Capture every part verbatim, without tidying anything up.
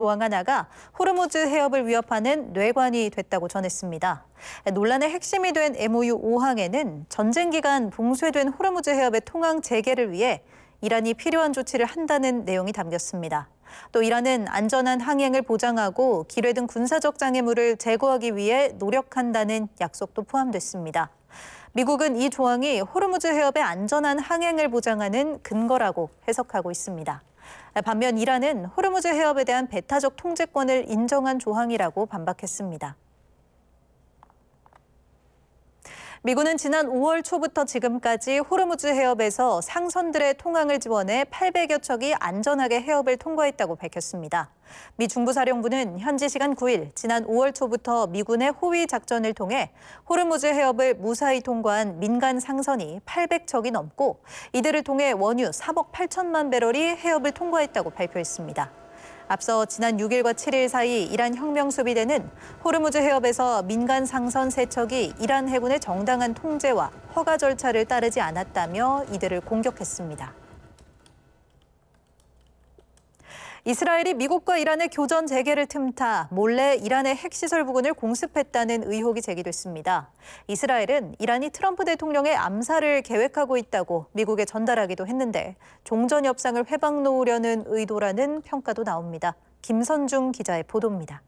조항 하나가 호르무즈 해협을 위협하는 뇌관이 됐다고 전했습니다. 논란의 핵심이 된 엠오유 오 항에는 전쟁 기간 봉쇄된 호르무즈 해협의 통항 재개를 위해 이란이 필요한 조치를 한다는 내용이 담겼습니다. 또 이란은 안전한 항행을 보장하고 기뢰 등 군사적 장애물을 제거하기 위해 노력한다는 약속도 포함됐습니다. 미국은 이 조항이 호르무즈 해협의 안전한 항행을 보장하는 근거라고 해석하고 있습니다. 반면 이란은 호르무즈 해협에 대한 배타적 통제권을 인정한 조항이라고 반박했습니다. 미군은 지난 오월 초부터 지금까지 호르무즈 해협에서 상선들의 통항을 지원해 팔백여 척이 안전하게 해협을 통과했다고 밝혔습니다. 미 중부사령부는 현지 시간 구 일, 지난 오월 초부터 미군의 호위 작전을 통해 호르무즈 해협을 무사히 통과한 민간 상선이 팔백 척이 넘고 이들을 통해 원유 삼억 팔천만 배럴이 해협을 통과했다고 발표했습니다. 앞서 지난 육 일과 칠 일 사이 이란 혁명수비대는 호르무즈 해협에서 민간 상선 세 척이 이란 해군의 정당한 통제와 허가 절차를 따르지 않았다며 이들을 공격했습니다. 이스라엘이 미국과 이란의 교전 재개를 틈타 몰래 이란의 핵시설 부근을 공습했다는 의혹이 제기됐습니다. 이스라엘은 이란이 트럼프 대통령의 암살을 계획하고 있다고 미국에 전달하기도 했는데 종전 협상을 회방 놓으려는 의도라는 평가도 나옵니다. 김선중 기자의 보도입니다.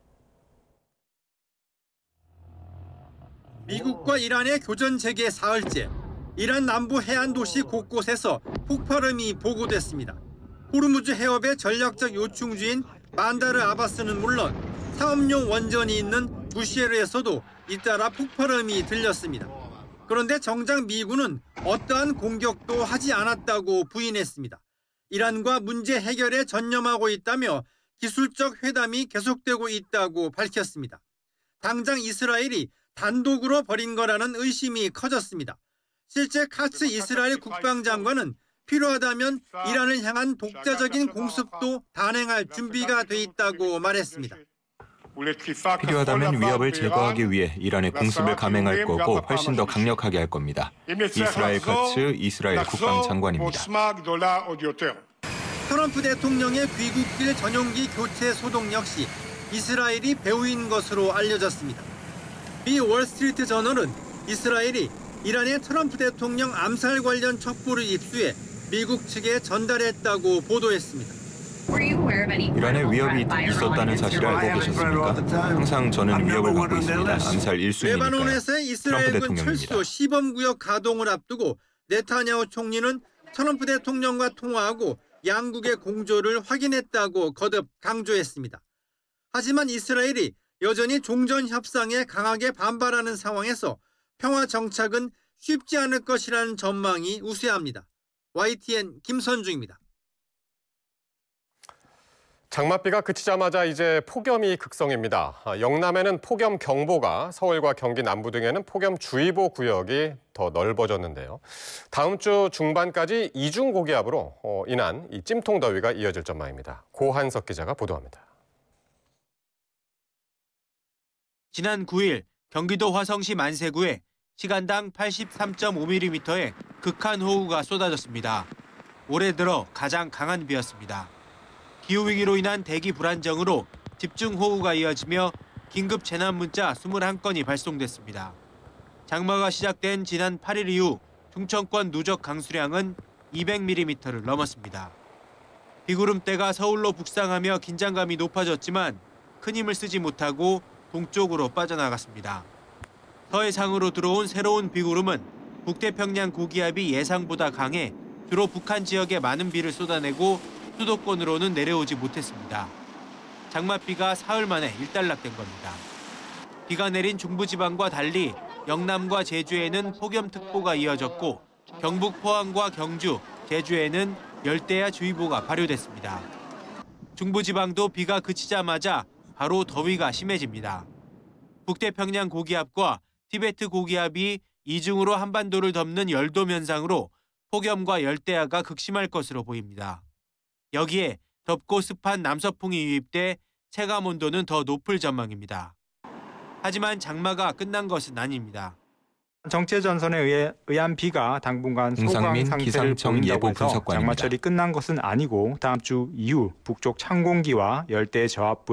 미국과 이란의 교전 재개 사흘째, 이란 남부 해안 도시 곳곳에서 폭발음이 보고됐습니다. 호르무즈 해협의 전략적 요충지인 반다르 아바스는 물론 사업용 원전이 있는 부시에르에서도 잇따라 폭발음이 들렸습니다. 그런데 정작 미군은 어떠한 공격도 하지 않았다고 부인했습니다. 이란과 문제 해결에 전념하고 있다며 기술적 회담이 계속되고 있다고 밝혔습니다. 당장 이스라엘이 단독으로 벌인 거라는 의심이 커졌습니다. 실제 카츠 이스라엘 국방장관은 필요하다면 이란을 향한 독자적인 공습도 단행할 준비가 돼 있다고 말했습니다. 필요하다면 위협을 제거하기 위해 이란의 공습을 감행할 거고 훨씬 더 강력하게 할 겁니다. 이스라엘 카츠 이스라엘 국방장관입니다. 트럼프 대통령의 귀국길 전용기 교체 소동 역시 이스라엘이 배후인 것으로 알려졌습니다. 미 월스트리트 저널은 이스라엘이 이란의 트럼프 대통령 암살 관련 첩보를 입수해 미국 측에 전달했다고 보도했습니다. 이란의 위협이 있었다는 사실을 알고 계셨습니까? 항상 저는 위협을 받고 있습니다. 암살 일 순위니까요. 레바논에서의 이스라엘군 철수 시범구역 가동을 앞두고 네타냐후 총리는 트럼프 대통령과 통화하고 양국의 공조를 확인했다고 거듭 강조했습니다. 하지만 이스라엘이 여전히 종전 협상에 강하게 반발하는 상황에서 평화 정착은 쉽지 않을 것이라는 전망이 우세합니다. 와이티엔 김선중입니다. 장맛비가 그치자마자 이제 폭염이 극성입니다. 영남에는 폭염경보가, 서울과 경기 남부 등에는 폭염주의보 구역이 더 넓어졌는데요. 다음 주 중반까지 이중 고기압으로 인한 이 찜통 더위가 이어질 전망입니다. 고한석 기자가 보도합니다. 지난 구 일 경기도 화성시 만세구에 시간당 팔십삼 점 오 밀리미터의 극한 호우가 쏟아졌습니다. 올해 들어 가장 강한 비였습니다. 기후위기로 인한 대기 불안정으로 집중호우가 이어지며 긴급 재난문자 이십일 건이 발송됐습니다. 장마가 시작된 지난 팔 일 이후 충청권 누적 강수량은 이백 밀리미터를 넘었습니다. 비구름대가 서울로 북상하며 긴장감이 높아졌지만 큰 힘을 쓰지 못하고 동쪽으로 빠져나갔습니다. 서해상으로 들어온 새로운 비구름은 북태평양 고기압이 예상보다 강해 주로 북한 지역에 많은 비를 쏟아내고 수도권으로는 내려오지 못했습니다. 장맛비가 사흘 만에 일단락된 겁니다. 비가 내린 중부지방과 달리 영남과 제주에는 폭염특보가 이어졌고 경북 포항과 경주, 제주에는 열대야주의보가 발효됐습니다. 중부지방도 비가 그치자마자 바로 더위가 심해집니다. 북태평양 고기압과 티베트 고기압이 이중으로 한반도를 덮는 열돔 현상으로 폭염과 열대야가 극심할 것으로 보입니다. 여기에 덥고 습한 남서풍이 유입돼 체감온도는 더 높을 전망입니다. 하지만 장마가 끝난 것은 아닙니다. 정체 전선에 의해 의한 비가 당분간 소강 홍상민 상태를 기상청 보인다고 예보 해서 분석관입니다. 장마철이 끝난 것은 아니고 다음 주 이후 북쪽 찬 공기와 열대 저압부